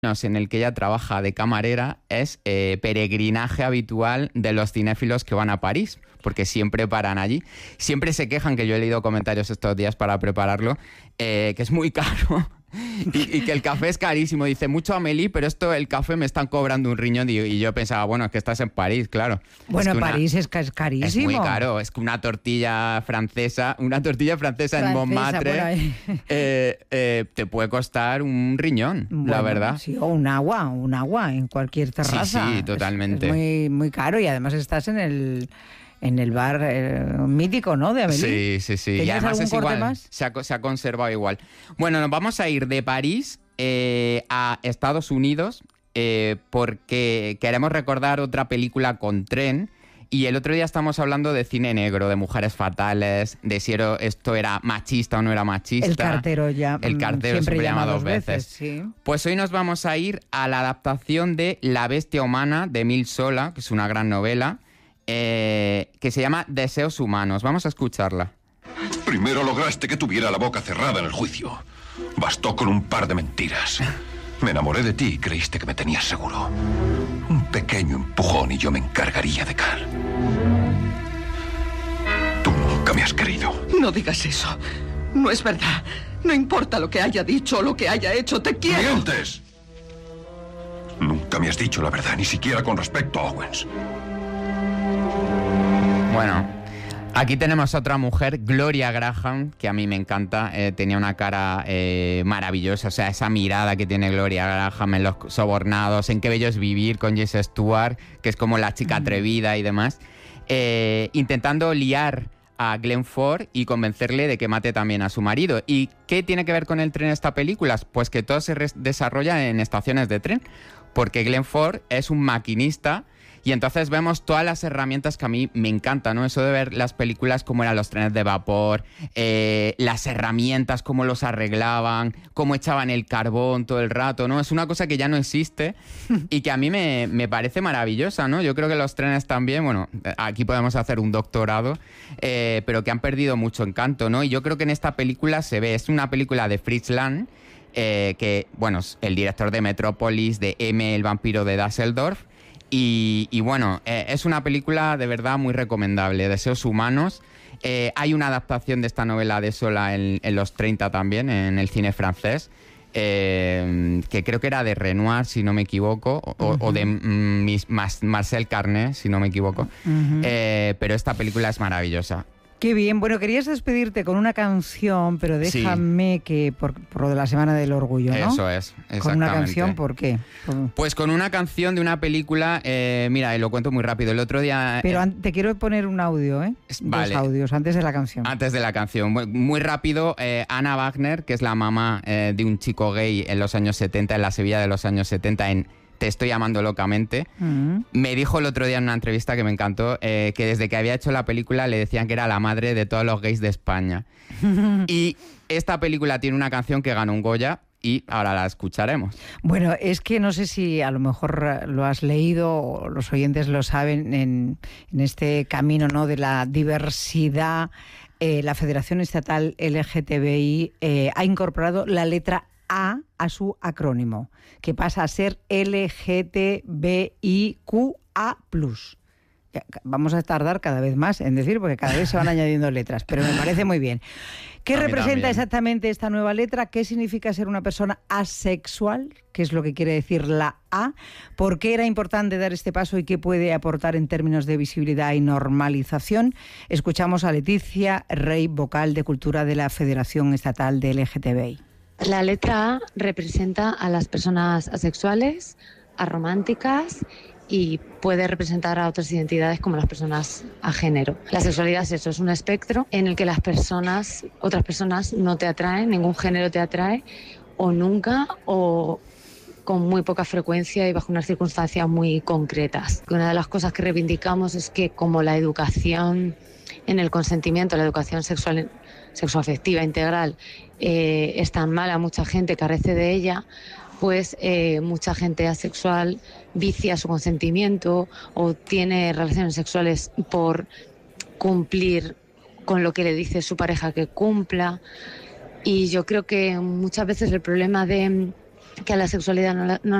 en el que ella trabaja de camarera es peregrinaje habitual de los cinéfilos que van a París, porque siempre paran allí. Siempre se quejan, que yo he leído comentarios estos días para prepararlo, que es muy caro y que el café es carísimo. Dice, mucho Amélie, pero el café me están cobrando un riñón. Y yo pensaba, bueno, es que estás en París, claro. Bueno, París es carísimo. Es muy caro, es que una tortilla francesa en Montmartre te puede costar un riñón, bueno, la verdad. Sí, o un agua en cualquier terraza. Sí, totalmente. Es muy, muy caro y además estás en el bar mítico, ¿no? De Amélie. Sí. Y además es igual, se ha conservado igual. Bueno, nos vamos a ir de París a Estados Unidos porque queremos recordar otra película con tren. Y el otro día estamos hablando de cine negro, de mujeres fatales, de si esto era machista o no era machista. El cartero siempre llama dos veces. Sí. Pues hoy nos vamos a ir a la adaptación de La bestia humana de Émile Zola, que es una gran novela, que se llama Deseos humanos. Vamos a escucharla. Primero lograste que tuviera la boca cerrada en el juicio. Bastó con un par de mentiras. Me enamoré de ti y creíste que me tenías seguro. Un pequeño empujón y yo me encargaría de Carl. Tú nunca me has querido. No digas eso. No es verdad. No importa lo que haya dicho o lo que haya hecho, te quiero. ¡Mientes! Nunca me has dicho la verdad, ni siquiera con respecto a Owens. Bueno, aquí tenemos a otra mujer, Gloria Graham, que a mí me encanta. Tenía una cara maravillosa, o sea, esa mirada que tiene Gloria Graham en Los sobornados, en Qué bello es vivir con Jess Stewart, que es como la chica atrevida y demás, intentando liar a Glenn Ford y convencerle de que mate también a su marido. ¿Y qué tiene que ver con el tren esta película? Pues que todo se desarrolla en estaciones de tren, porque Glenn Ford es un maquinista. Y entonces vemos todas las herramientas que a mí me encantan, ¿no? Eso de ver las películas, cómo eran los trenes de vapor, las herramientas, cómo los arreglaban, cómo echaban el carbón todo el rato, ¿no? Es una cosa que ya no existe y que a mí me parece maravillosa, ¿no? Yo creo que los trenes también, bueno, aquí podemos hacer un doctorado, pero que han perdido mucho encanto, ¿no? Y yo creo que en esta película se ve, es una película de Fritz Lang, que, bueno, es el director de Metrópolis, de M, el vampiro de Düsseldorf. Y bueno, es una película de verdad muy recomendable, Deseos humanos. Hay una adaptación de esta novela de Zola en los 30 también, en el cine francés, que creo que era de Renoir, si no me equivoco, o de Marcel Carné, si no me equivoco. Pero esta película es maravillosa. Qué bien. Bueno, querías despedirte con una canción, pero déjame que por lo de la Semana del Orgullo, ¿no? Eso es, exactamente. ¿Con una canción por qué? Pues con una canción de una película, mira, lo cuento muy rápido. El otro día... Pero te quiero poner un audio, ¿eh? Vale. 2 audios, antes de la canción. Antes de la canción. Muy rápido, Anna Wagner, que es la mamá de un chico gay en los años 70, en la Sevilla de los años 70, en Te estoy llamando locamente, me dijo el otro día en una entrevista que me encantó, que desde que había hecho la película le decían que era la madre de todos los gays de España. Y esta película tiene una canción que ganó un Goya y ahora la escucharemos. Bueno, es que no sé si a lo mejor lo has leído o los oyentes lo saben en este camino, ¿no?, de la diversidad. La Federación Estatal LGTBI ha incorporado la letra A su acrónimo, que pasa a ser LGTBIQA+. Vamos a tardar cada vez más en decir, porque cada vez se van añadiendo letras, pero me parece muy bien. ¿Qué representa exactamente esta nueva letra? ¿Qué significa ser una persona asexual? ¿Qué es lo que quiere decir la A? ¿Por qué era importante dar este paso y qué puede aportar en términos de visibilidad y normalización? Escuchamos a Leticia Rey, vocal de Cultura de la Federación Estatal de LGTBI. La letra A representa a las personas asexuales, arománticas y puede representar a otras identidades como las personas a género. La sexualidad es eso, es un espectro en el que otras personas no te atraen, ningún género te atrae, o nunca, o con muy poca frecuencia y bajo unas circunstancias muy concretas. Una de las cosas que reivindicamos es que como la educación en el consentimiento, la educación sexoafectiva integral es tan mala, mucha gente carece de ella, pues mucha gente asexual vicia su consentimiento o tiene relaciones sexuales por cumplir con lo que le dice su pareja que cumpla. Y yo creo que muchas veces el problema de que a la sexualidad no